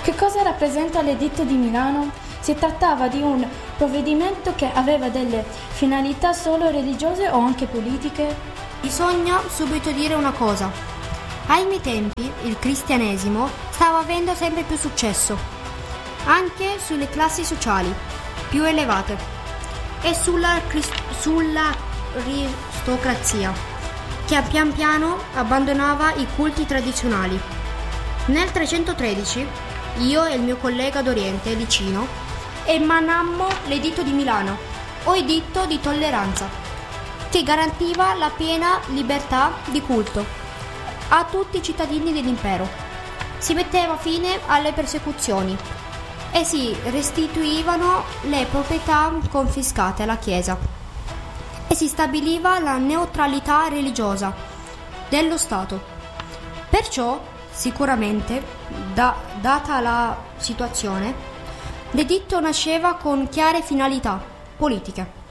Che cosa rappresenta l'Editto di Milano? Si trattava di un provvedimento che aveva delle finalità solo religiose o anche politiche? Bisogna subito dire una cosa. Ai miei tempi il cristianesimo stava avendo sempre più successo, anche sulle classi sociali più elevate e sulla aristocrazia, che pian piano abbandonava i culti tradizionali. Nel 313 io e il mio collega d'Oriente, Licino, emanammo l'Editto di Milano, o Editto di tolleranza, che garantiva la piena libertà di culto a tutti i cittadini dell'impero. Si metteva fine alle persecuzioni e si restituivano le proprietà confiscate alla Chiesa e si stabiliva la neutralità religiosa dello Stato. Perciò, sicuramente, data la situazione, l'editto nasceva con chiare finalità politiche.